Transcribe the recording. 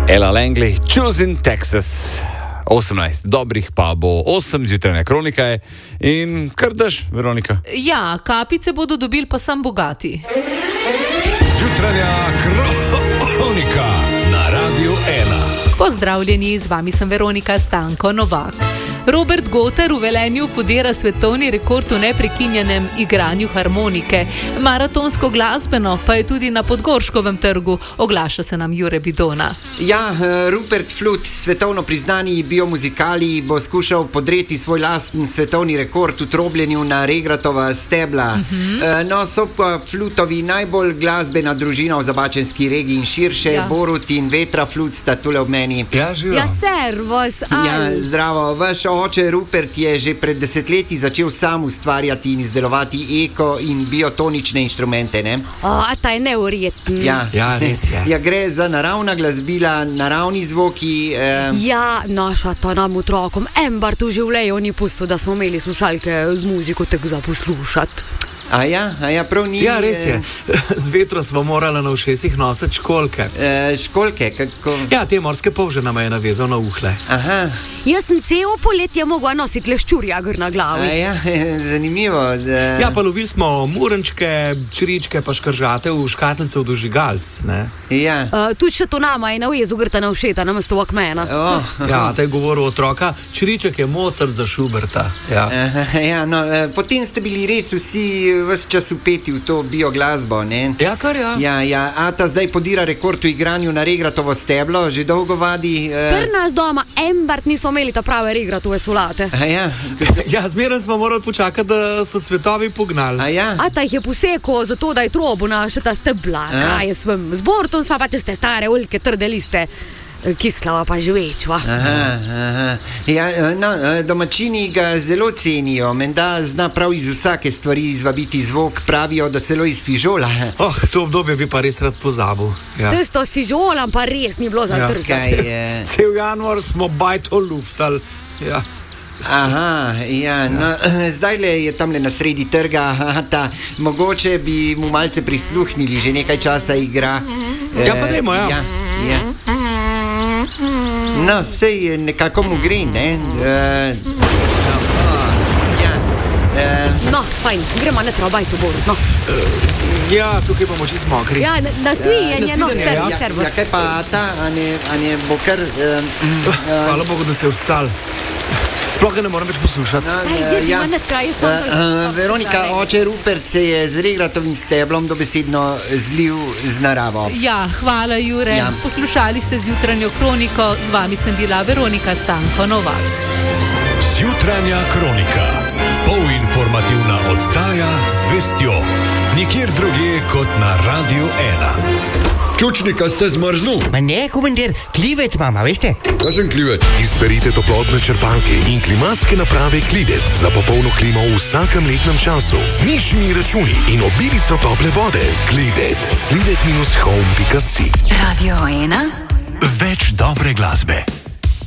Ella Langley, Choosing Texas. 18 dobrih pa bo 8 zjutrajne kronike in kar daš, Veronika? Ja, kapice bodo dobili pa sam bogati. Zjutrajna kronika na Radiu 1. Pozdravljeni, z vami sem Veronika Stanko Novak. Robert Goter v Velenju podira svetovni rekord v neprekinjenem igranju harmonike. Maratonsko glasbeno pa je tudi na Podgorškovem trgu, oglaša se nam Jure Bidona. Ja, Rupert Flut, svetovno priznani biomuzikali, bo skušal podreti svoj lasten svetovni rekord v trobljenju na regratova stebla. No, so pa Flutovi najbolj glasbena družina v Zabačenski regiji in širše. Ja. Borut in Vetra Flut sta tule ob meni. Ja, živo. Ja, servus. Ja, zdravo. Vaš oče Rupert je že pred desetletji začel sam ustvarjati in izdelovati eko in biotonične inštrumente, ne? Ta je neverjeten. Ja, res je. Ja, gre za naravna glasbila, naravni zvoki. Ja, naša ta nam otrokom Embart v življenju ni pustil, da smo imeli slušalke z muziko tako za poslušati. A ja, prav ni. Ja, res je. Z vetro smo morali na ušesih nositi školjke. Školjke, kako? Ja, te morske polže nam je navezal na uhle. Aha. Jaz sem celo poletje mogla nositi leščurjagr na glavi. Ja, zanimivo. Ja, pa lovili smo murenčke, čričke pa škržate v škatlice v dožigalc, ne? Ja. Tudi še to nama je na ujezu grta na ušeta, namesto vakmena. Ja, te je govoril otroka, čriček je Mozart za Schuberta. Ja, no, potem ste bili res vsi ves čas upeti v to bioglasbo, ne? Ja, kar ja. Ja, Ata zdaj podira rekord v igranju na regratovo steblo, že dolgo vadi. Pri nas doma Embart niso imeli ta prave regratove solate. Ja, zmeraj smo morali počakati, da so cvetovi pognali. Ata jih je posekal zato, da je trobo naše ta stebla. Kaj je svem? Z Bortom sva pa tiste stare oljke, trde liste. Kislava pa žvečva. Ja, no, domačini ga zelo cenijo. Menda zna prav iz vsake stvari izvabiti zvok, pravijo, da celo iz fižola. To obdobje bi pa res rad pozabil. Ja. Tisto s fižolom pa res ni bilo za trkati. Cel januar smo bajto luftali. Ja. No, zdajle je tamle na sredi trga, mogoče bi mu malce prisluhnili, že nekaj časa igra. Ja, pa dajmo, ja. No, sej nekako mu gre, ne? No, fajn, gremo na trobajtu, Borut, no. Ja, tukaj bomo čisto mokri. Ja, nasvijenje, no, servus. Ja, kaj pa ta, a ne bo kar... Hvala Bogu, da se je uscal. Sploh ga ne moram več poslušati. Veronika, oče Rupert se je z regratovim steblom dobesedno zlil z naravo. Ja, hvala Jure. Ja. Poslušali ste zjutranjo kroniko, z vami sem bila Veronika Stanko Novak. Zjutranja kronika, polinformativna oddaja z vestjo. Nikjer drugje kot na Radiu 1. Čučnika ste zmrznul? Ma ne, komandir, klivet mama, veste? Kakšen klivet? Izberite toplotne črpalke in klimatske naprave Klivec za popolno klimo v vsakem letnem času z nižjimi računi in obilico tople vode. Klivet. Slivet-home.si. Radio 1. Več dobre glasbe.